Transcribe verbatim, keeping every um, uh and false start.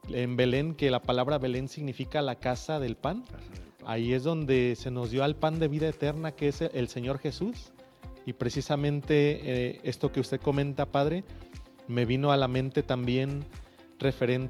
en Belén, que la palabra Belén significa la casa del pan. Ahí es donde se nos dio al pan de vida eterna, que es el Señor Jesús. Y precisamente eh, esto que usted comenta, Padre, me vino a la mente también referente